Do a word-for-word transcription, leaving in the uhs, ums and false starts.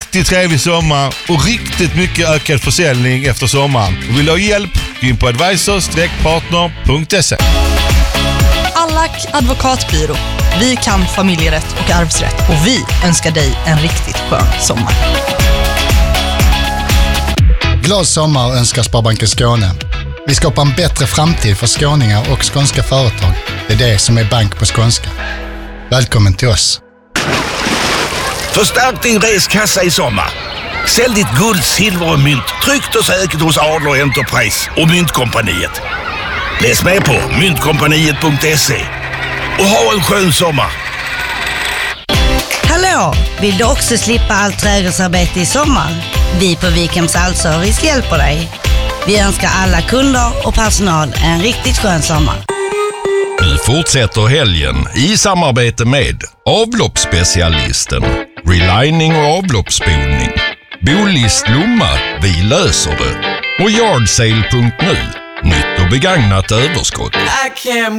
riktigt trevlig sommar och riktigt mycket ökad försäljning efter sommaren. Och vill du ha hjälp, gå in på advisor partner punkt se. Allack advokatbyrå. Vi kan familjerätt och arvsrätt och vi önskar dig en riktigt skön sommar. Glad sommar önskar Sparbanken Skåne. Vi skapar en bättre framtid för skåningar och skånska företag. Det är det som är bank på skånska. Välkommen till oss. Förstärk din reskassa i sommar. Sälj ditt guld, silver och mynt tryggt och säkert hos Adler Enterprise och Myntkompaniet. Läs med på myntkompaniet punkt se och ha en skön sommar. Hallå! Vill du också slippa allt trädgårdsarbete i sommar? Vi på Wikhems Allservice hjälper dig. Vi önskar alla kunder och personal en riktigt skön sommar. Nu fortsätter helgen i samarbete med avloppsspecialisten, relining och avloppsspolning, Bolist Lomma, vi löser det, och yardsale punkt nu, nytt och begagnat överskott.